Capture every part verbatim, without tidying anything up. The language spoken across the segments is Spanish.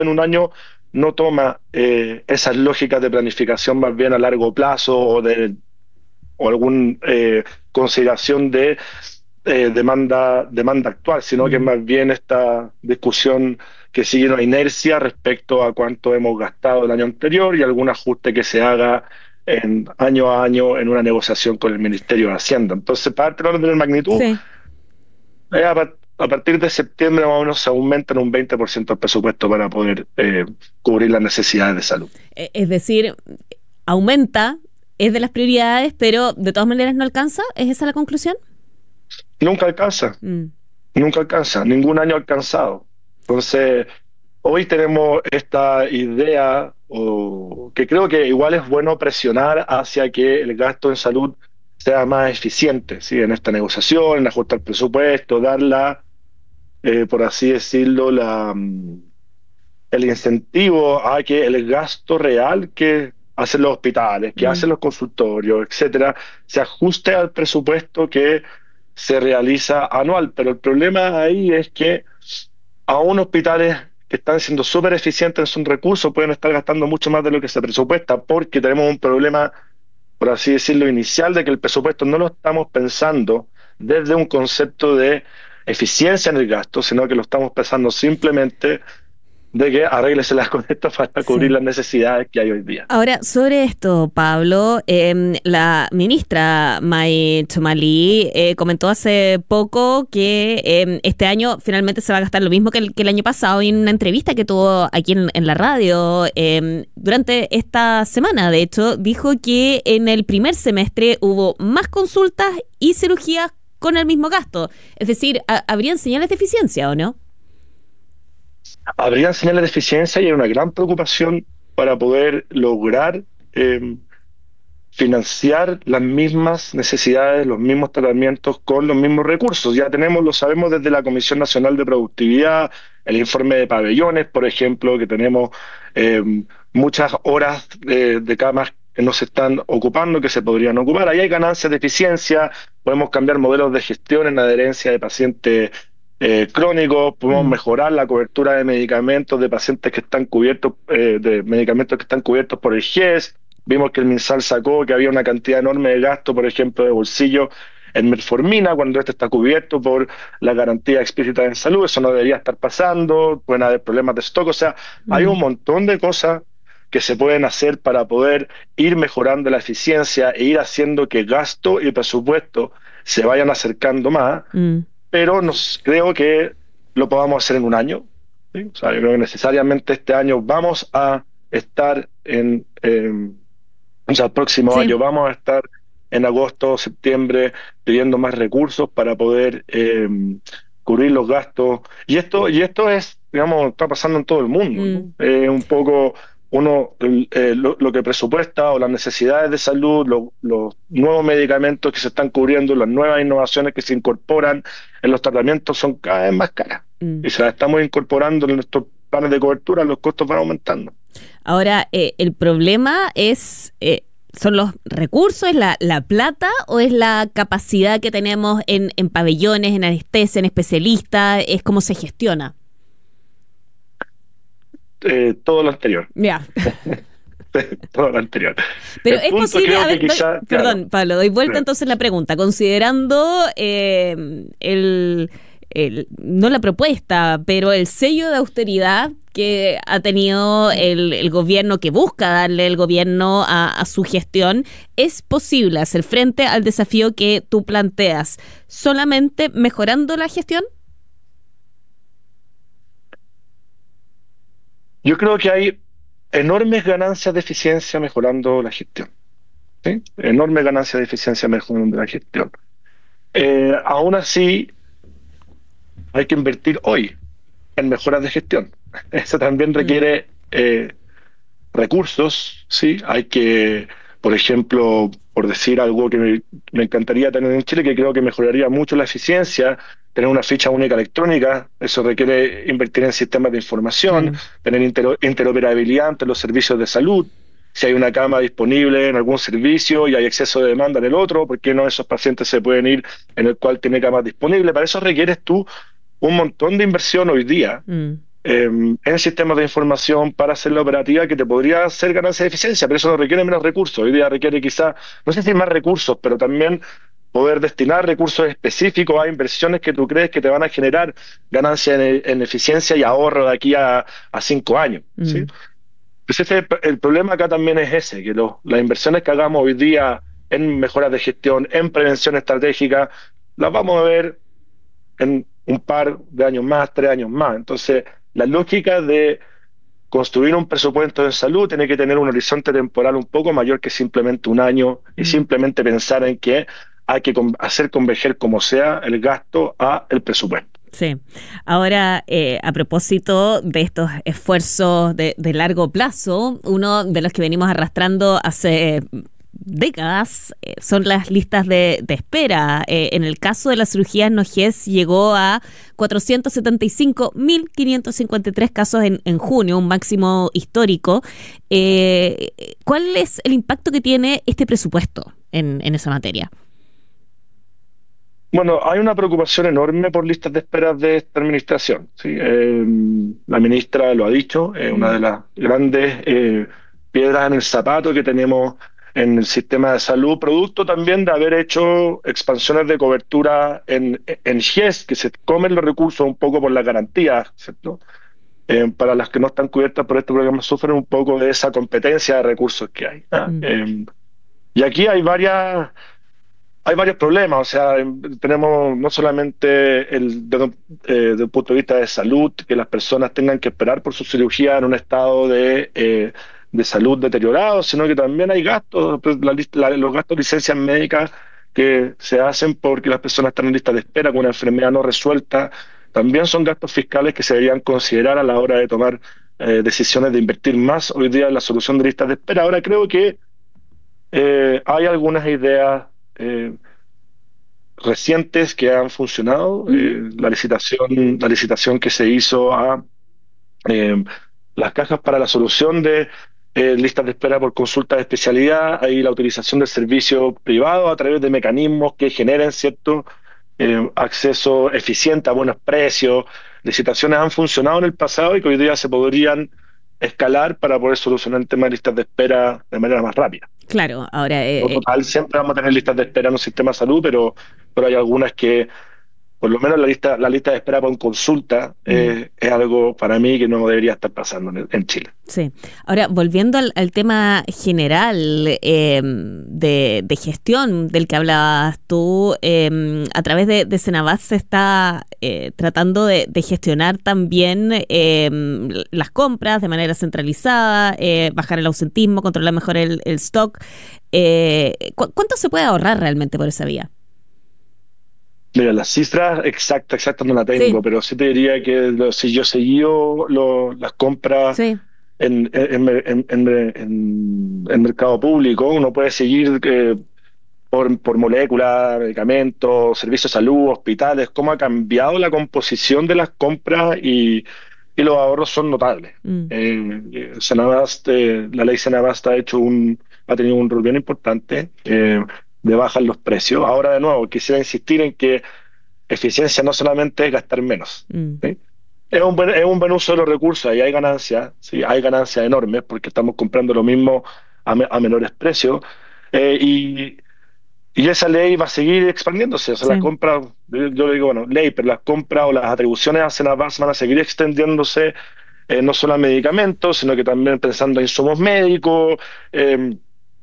en un año no toma eh, esas lógicas de planificación más bien a largo plazo o de o alguna eh, consideración de eh, demanda, demanda actual, sino que es Mm. más bien esta discusión que sigue una inercia respecto a cuánto hemos gastado el año anterior y algún ajuste que se haga en año a año en una negociación con el Ministerio de Hacienda. Entonces, para darte el orden de magnitud, Sí. eh, a, par- a partir de septiembre más o menos se aumenta en un veinte por ciento el presupuesto para poder eh, cubrir las necesidades de salud. E- Es decir, aumenta, es de las prioridades, pero de todas maneras no alcanza. ¿Es esa la conclusión? Nunca alcanza. Mm. Nunca alcanza, ningún año ha alcanzado. Entonces, hoy tenemos esta idea, o que creo que igual es bueno presionar hacia que el gasto en salud sea más eficiente, ¿sí? En esta negociación, en ajustar presupuesto, darla, eh, por así decirlo, la, mm, el incentivo a que el gasto real que hacen los hospitales, que Mm. hacen los consultorios, etcétera, se ajuste al presupuesto que se realiza anual. Pero el problema ahí es que aún hospitales que están siendo súper eficientes en sus recursos pueden estar gastando mucho más de lo que se presupuesta, porque tenemos un problema, por así decirlo, inicial, de que el presupuesto no lo estamos pensando desde un concepto de eficiencia en el gasto, sino que lo estamos pensando simplemente de que arrégleselas con esto para cubrir Sí. las necesidades que hay hoy día. Ahora, sobre esto, Pablo, eh, la ministra May Chomali eh, comentó hace poco que eh, este año finalmente se va a gastar lo mismo que el, que el año pasado, y en una entrevista que tuvo aquí en, en la radio eh, durante esta semana. De hecho, dijo que en el primer semestre hubo más consultas y cirugías con el mismo gasto. Es decir, a- ¿habrían señales de eficiencia o no? Habrían señales de eficiencia y hay una gran preocupación para poder lograr eh, financiar las mismas necesidades, los mismos tratamientos con los mismos recursos. Ya tenemos, lo sabemos desde la Comisión Nacional de Productividad, el informe de pabellones, por ejemplo, que tenemos eh, muchas horas de, de camas que no se están ocupando, que se podrían ocupar. Ahí hay ganancias de eficiencia, podemos cambiar modelos de gestión en adherencia de pacientes eh, crónicos, podemos Mm. mejorar la cobertura de medicamentos de pacientes que están cubiertos, eh, de medicamentos que están cubiertos por el G E S. Vimos que el MinSal sacó que había una cantidad enorme de gasto, por ejemplo, de bolsillo en metformina, cuando este está cubierto por la garantía explícita en salud. Eso no debería estar pasando, pueden haber problemas de stock. O sea, hay Mm. un montón de cosas que se pueden hacer para poder ir mejorando la eficiencia e ir haciendo que gasto y presupuesto se vayan acercando más, Mm. pero nos, creo que lo podamos hacer en un año, ¿sí? O sea, yo creo que necesariamente este año vamos a estar en... en o sea, el próximo Sí. año vamos a estar en agosto o septiembre pidiendo más recursos para poder eh, cubrir los gastos. Y esto, y esto es, digamos, está pasando en todo el mundo, Mm. ¿no? Eh, un poco uno el, eh, lo, lo que presupuesta o las necesidades de salud, lo- los nuevos medicamentos que se están cubriendo, las nuevas innovaciones que se incorporan en los tratamientos son cada vez más caras. Mm. Y se las estamos incorporando en nuestros planes de cobertura, los costos van aumentando. Ahora, eh, el problema es, eh, ¿son los recursos, es la, la plata o es la capacidad que tenemos en, en pabellones, en anestesia, en especialistas? ¿Es cómo se gestiona? Eh, todo lo anterior. Ya. Todo lo anterior. Pero El es punto posible, creo a que ver, doy- quizá, perdón, claro, Pablo, doy vuelta claro. entonces la pregunta. Considerando eh, el, el- no la propuesta, pero el sello de austeridad que ha tenido el, el gobierno, que busca darle el gobierno a, a su gestión, ¿es posible hacer frente al desafío que tú planteas solamente mejorando la gestión? Yo creo que hay enormes ganancias de eficiencia mejorando la gestión, ¿sí? Enormes ganancias de eficiencia mejorando la gestión. Eh, aún así, hay que invertir hoy en mejoras de gestión. Eso también Mm. requiere eh, recursos, ¿sí? Hay que, por ejemplo, por decir algo que me, me encantaría tener en Chile, que creo que mejoraría mucho la eficiencia, tener una ficha única electrónica. Eso requiere invertir en sistemas de información, Claro. tener intero- interoperabilidad entre los servicios de salud. Si hay una cama disponible en algún servicio y hay exceso de demanda en el otro, ¿por qué no esos pacientes se pueden ir en el cual tiene camas disponibles? Para eso requieres tú un montón de inversión hoy día, Mm. eh, en sistemas de información para hacer la operativa que te podría hacer ganancia de eficiencia, pero eso no requiere menos recursos. Hoy día requiere quizá, no sé si más recursos, pero también poder destinar recursos específicos a inversiones que tú crees que te van a generar ganancia en, en eficiencia y ahorro de aquí a, a cinco años, ¿sí? Mm, Pues ese, el problema acá también es ese, que lo- las inversiones que hagamos hoy día en mejoras de gestión, en prevención estratégica, las vamos a ver en un par de años más, tres años más. Entonces, la lógica de construir un presupuesto de salud tiene que tener un horizonte temporal un poco mayor que simplemente un año y mm. simplemente pensar en que hay que con- hacer converger como sea el gasto a el presupuesto. Sí. Ahora, eh, a propósito de estos esfuerzos de, de largo plazo, uno de los que venimos arrastrando hace décadas eh, son las listas de, de espera. Eh, en el caso de la cirugía no G E S llegó a cuatrocientos setenta y cinco mil quinientos cincuenta y tres casos en, en junio, un máximo histórico. Eh, ¿Cuál es el impacto que tiene este presupuesto en, en esa materia? Bueno, hay una preocupación enorme por listas de espera de esta administración, ¿sí? Eh, la ministra lo ha dicho, es una Mm, de las grandes eh, piedras en el zapato que tenemos en el sistema de salud, producto también de haber hecho expansiones de cobertura en, en G E S, que se comen los recursos un poco por las garantías, ¿cierto? Eh, para las que no están cubiertas por este programa sufren un poco de esa competencia de recursos que hay. ¿Ah? mm, Eh, y aquí hay varias hay varios problemas, o sea, em, tenemos no solamente el desde un eh, desde un punto de vista de salud, que las personas tengan que esperar por su cirugía en un estado de, eh, de salud deteriorado, sino que también hay gastos, pues, la lista- la- los gastos de licencias médicas que se hacen porque las personas están en lista de espera con una enfermedad no resuelta, también son gastos fiscales que se deberían considerar a la hora de tomar eh, decisiones de invertir más hoy día en la solución de listas de espera. Ahora creo que eh, hay algunas ideas eh, recientes que han funcionado. ujú. Eh, la licitación, la licitación que se hizo a eh, las cajas para la solución de eh, listas de espera por consulta de especialidad, hay la utilización del servicio privado a través de mecanismos que generen cierto eh, acceso eficiente a buenos precios. Licitaciones han funcionado en el pasado y que hoy día se podrían escalar para poder solucionar el tema de listas de espera de manera más rápida. Claro, ahora, No eh, eh, total, siempre vamos a tener listas de espera en un sistema de salud, pero, pero hay algunas que, por lo menos la lista, la lista de espera por consulta, mm. eh, es algo para mí que no debería estar pasando en, en Chile. Sí. Ahora, volviendo al, al tema general eh, de, de gestión del que hablabas tú, eh, a través de, de Senabas se está eh, tratando de, de gestionar también eh, las compras de manera centralizada, eh, bajar el ausentismo, controlar mejor el, el stock. Eh, ¿cu- ¿Cuánto se puede ahorrar realmente por esa vía? Mira, las cifras exactas, exactas no la tengo, Sí, pero sí te diría que lo- si yo seguido lo- las compras sí, en, en, en, en, en- en mercado público, uno puede seguir eh, por, por moléculas, medicamentos, servicios de salud, hospitales, cómo ha cambiado la composición de las compras y, y los ahorros son notables. mm, Eh, eh, Senabast, eh, la ley Senabast ha hecho un, ha tenido un rol bien importante eh, de bajar los precios. Ahora, de nuevo, quisiera insistir en que eficiencia no solamente es gastar menos, mm, ¿sí? Es un buen, es un buen uso de los recursos y hay ganancias, ¿sí? Hay ganancias enormes porque estamos comprando lo mismo a, me- a menores precios. Eh, y, y esa ley va a seguir expandiéndose. O sea, las sí. compras, yo, yo le digo, bueno, ley, pero las compras o las atribuciones a Senabas van a seguir extendiéndose eh, no solo a medicamentos, sino que también pensando en insumos médicos. eh,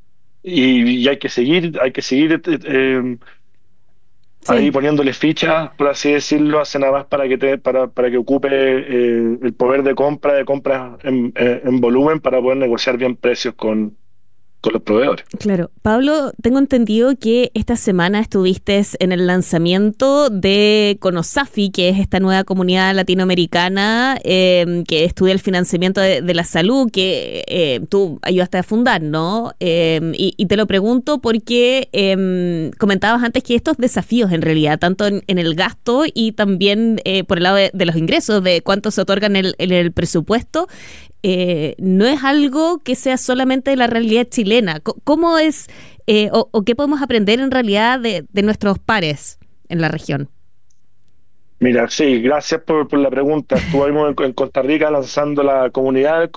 y, y hay que seguir, hay que seguir eh, eh, ahí Sí. poniéndole fichas, por así decirlo, a Senabas para que te, para, para que ocupe eh, el poder de compra, de compras en, en, en volumen para poder negociar bien precios con, con los proveedores. Claro. Pablo, tengo entendido que esta semana estuviste en el lanzamiento de Conosafi, que es esta nueva comunidad latinoamericana eh, que estudia el financiamiento de, de la salud, que eh, tú ayudaste a fundar, ¿no? Eh, y, y te lo pregunto porque eh, comentabas antes que estos desafíos en realidad, tanto en, en el gasto y también eh, por el lado de, de los ingresos, de cuánto se otorga en el, en el presupuesto, eh, no es algo que sea solamente de la realidad chilena. ¿Cómo es eh, o, o qué podemos aprender en realidad de, de nuestros pares en la región? Mira, sí, gracias por, por la pregunta. Estuvimos en, en Costa Rica lanzando la comunidad